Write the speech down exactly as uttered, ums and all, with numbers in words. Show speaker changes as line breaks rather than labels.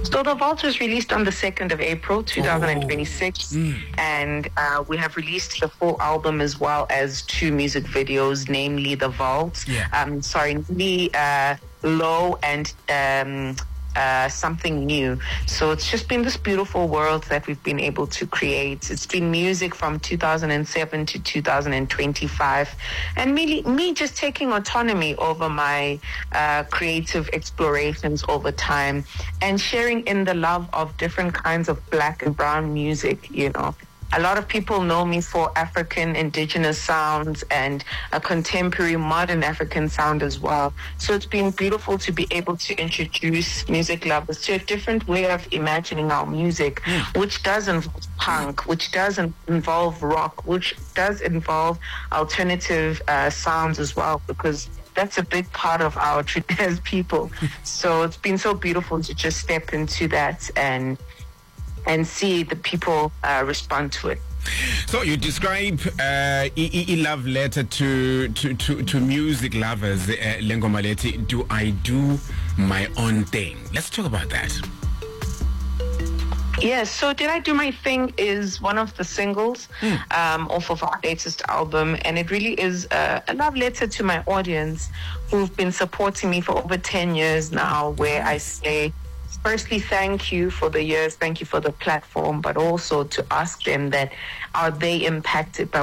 So the Vault was released on the second of April, twenty twenty-six, oh. mm. and uh, we have released the full album as well as two music videos, namely The Vault,
yeah.
um, sorry, the uh, Low and um, uh, Something New. So it's just been this beautiful world that we've been able to create. It's been music from two thousand seven to two thousand twenty-five, and me, me just taking autonomy over my uh, creative explorations over time and sharing in the love of different kinds of black and brown music, you know. A lot of people know me for African indigenous sounds and a contemporary modern African sound as well. So it's been beautiful to be able to introduce music lovers to a different way of imagining our music, mm. which does involve punk, which does involve rock, which does involve alternative uh, sounds as well, because that's a big part of our tradition as people. So it's been so beautiful to just step into that and and see the people uh, respond to it.
So you describe uh, a love letter to, to, to, to music lovers, uh, Lengoma Lethi, Do I Do My Own Thing? Let's talk about that.
Yes, so Did I Do My Thing is one of the singles mm. um, off of our latest album, and it really is a, a love letter to my audience who've been supporting me for over ten years now, where I say, firstly, thank you for the years, thank you for the platform, but also to ask them that are they impacted by